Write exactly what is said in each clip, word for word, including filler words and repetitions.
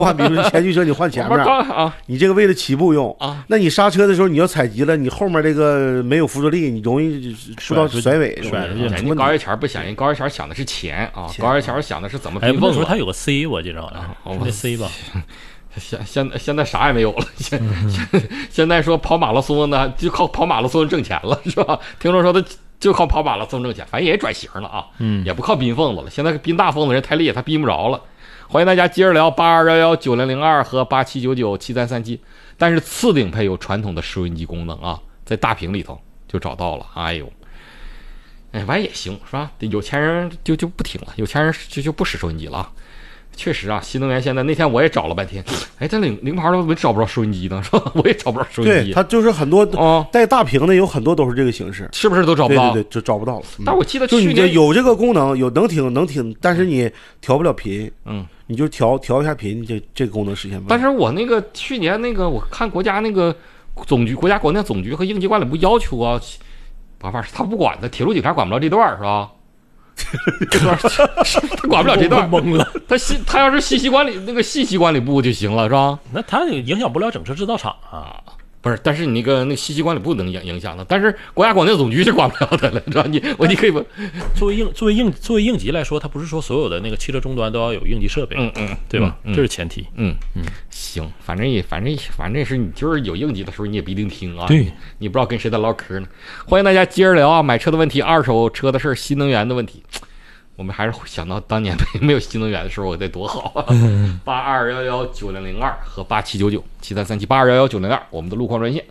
换，比如说前驱车你换前面啊，你这个为了起步用啊，那你刹车的时候你要踩急了，你后面这个没有辅助力，你容易受到甩尾甩出去。 人家高一前不想，人高一前想的是钱啊，高一前想的是怎么拼缝。 哎，那时候他有个 C， 我记着啊，那 C 吧。 现现现在啥也没有了，现现现在说跑马拉松呢，就靠跑马拉松挣钱了，是吧？听说说他就靠跑马拉松挣钱，反正也转型了啊，嗯，也不靠冰缝子了。现在冰大缝子人太厉害，他冰不着了。欢迎大家接着聊八二一一九零零二和八七九九七三三七，但是次顶配有传统的收音机功能啊，在大屏里头就找到了。哎呦，哎，反正也行是吧？有钱人就就不听了，有钱人就就不使收音机了啊。确实啊，新能源现在那天我也找了半天，哎，这领领牌的我找不着收音机呢，是吧？我也找不着收音机。 对，它就是很多哦，带大屏的有很多都是这个形式， 是不是都找不到？ 对对对，就找不到了。 但我记得去年就你有这个功能，有能听能听，但是你调不了频，嗯，你就调调一下频，这这个功能实现不了。 但是我那个去年那个，我看国家那个总局、国家广电总局和应急管理部要求啊，把法他不管的，铁路警察管不了这段是吧？这段他管不了这段， 懵了。 他信他要是信息管理那个信息管理部就行了，是吧？ 那他影响不了整车制造厂啊。 不是，但是你那个那个信息管理部能影影响的，但是国家广电总局是管不了的了，是吧？你我你可以不作为应作为应作为应急来说，它不是说所有的那个汽车终端都要有应急设备， 嗯嗯， 对吧？ 嗯、 这是前提。 嗯嗯，行，反正也反正反正是你就是有应急的时候，你也不一定听啊。 对， 你, 你不知道跟谁在唠嗑呢。欢迎大家接着聊啊，买车的问题、二手车的事、新能源的问题。我们还是想到当年没有新能源的时候，我得多好啊！八二幺幺九零零二和八七九九七三三七，八二幺幺九零二，我们的路况专线。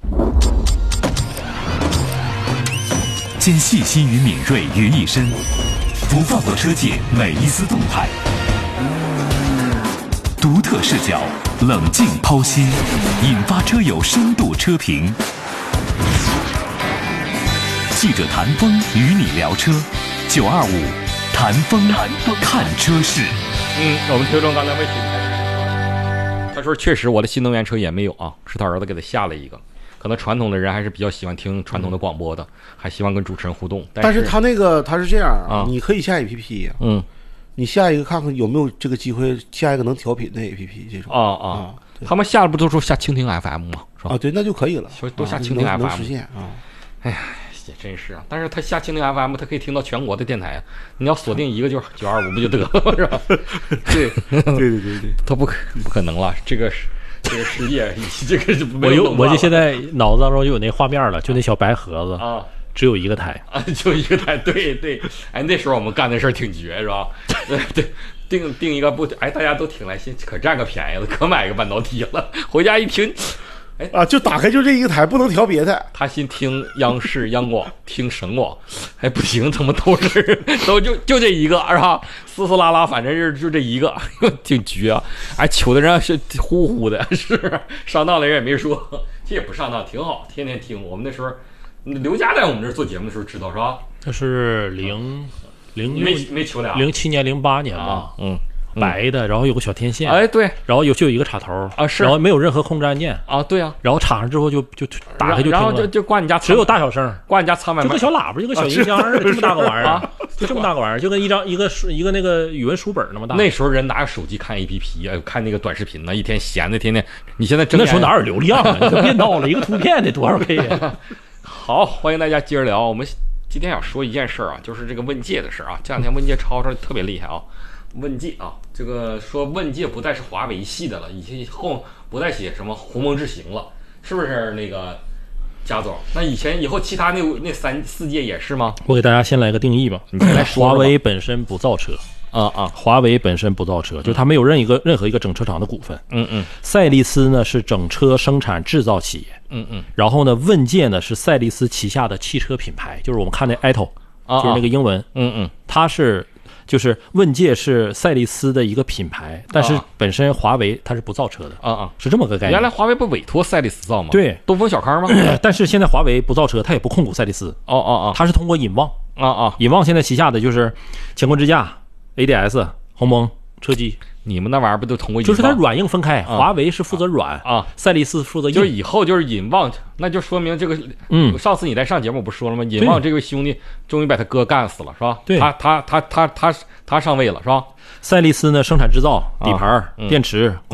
将细心与敏锐于一身，不放过车界每一丝动态，独特视角，冷静剖析，引发车友深度车评。记者谭峰与你聊车，九二五。谈风看车市。 嗯，我们听众刚才问题开始，他说确实我的新能源车也没有啊，是他儿子给他下了一个。可能传统的人还是比较喜欢听传统的广播的，还希望跟主持人互动。但是, 但是他那个他是这样啊，你可以下 A P P 啊， 嗯， 你下一个看看有没有这个机会下一个能调频的 A P P 这种啊啊。啊他们下了不都说下蜻蜓 F M 吗？是吧？ 啊，对，那就可以了， 都下蜻蜓 F M 能实现啊。 哎呀。也真是啊，但是他下蜻蜓 F M， 他可以听到全国的电台啊。你要锁定一个就九二五不就得了，是吧？对对对对对， 他不可不可能了，这个是这个世界，这个是我有我就现在脑子当中就有那画面了，就那小白盒子啊， 只有一个台啊，就一个台，对对。哎，那时候我们干的事儿挺绝，是吧？对对，定定一个不，哎，大家都挺来劲，可占个便宜了，可买个半导体了，回家一听。 哎啊，就打开就这一个台，不能调别的。 他先听央视、央广，听省广，还不行，怎么都是都就就这一个，是吧？撕撕拉拉，反正是就这一个，挺绝啊！哎，求的人是呼呼的，是上当的人也没说，这也不上当，挺好，天天听。我们那时候，刘佳在我们这儿做节目的时候知道是吧？ 这是零零没没求俩， 零七年、零八年吧， 啊、嗯。 白的，然后有个小天线， 哎，对， 然后有就有一个插头啊，是， 然后没有任何控制按键啊，对啊， 然后插上之后就就打开就听了， 然后就就挂你家， 只有大小声， 挂你家苍白， 就个小喇叭，就个小音箱，这么大个玩意儿啊，就这么大个玩意儿，就跟一张一个一个那个语文书本那么大。 那时候人拿着手机看 A P P 啊，看那个短视频呢，一天闲的，天天，你现在那时候哪有流量啊？你就别闹了，一个图片得多少 K 啊？ 好，欢迎大家接着聊，我们今天要说一件事啊，就是这个问界的事啊，这两天问界吵吵特别厉害啊。问界啊，这个说问界不再是华为系的了，以后不再写什么鸿蒙智行了，是不是那个贾总？那以前以后其他那那三四界也是吗？ 我给大家先来个定义吧。 你先来说。 华为本身不造车啊啊， 华为本身不造车，就它没有任一个任何一个整车厂的股份。 嗯嗯。 赛力斯呢是整车生产制造企业。 嗯嗯。 然后呢，问界呢是赛力斯旗下的汽车品牌，就是我们看那 Atto， 就是那个英文。 嗯嗯。 它是。就是问界是赛力斯的一个品牌，但是本身华为它是不造车的啊啊， 是这么个概念。 原来华为不委托赛力斯造吗？ 对， 东风小康吗？ 但是现在华为不造车，它也不控股赛力斯。 哦哦哦， 它是通过引望啊啊， 引望现在旗下的就是乾坤支架、A D S、鸿蒙车机。 你们那玩意儿不都通过引就是它软硬分开， 啊、 华为是负责软啊， 赛力斯负责硬。 就是以后就是引望，那就说明这个， 嗯， 上次你在上节目不是说了吗？引望这位兄弟终于把他哥干死了，是吧？ 对， 他他他他他他上位了，是吧？ 赛力斯呢，生产制造、底盘、 啊嗯、 电池、